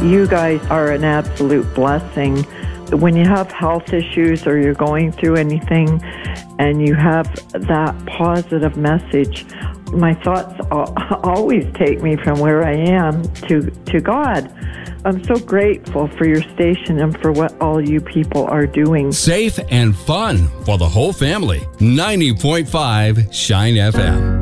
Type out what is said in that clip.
You guys are an absolute blessing. When you have health issues or you're going through anything and you have that positive message, my thoughts always take me from where I am to God. I'm so grateful for your station and for what all you people are doing. Safe and fun for the whole family. 90.5 Shine FM.